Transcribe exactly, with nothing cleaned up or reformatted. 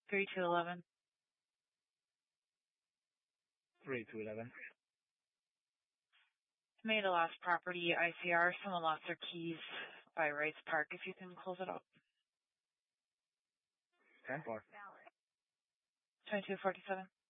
three two eleven. three two eleven. Made a lost property, I C R. Someone lost their keys by Rice Park. If you can close it up. ten four. twenty-two forty-seven.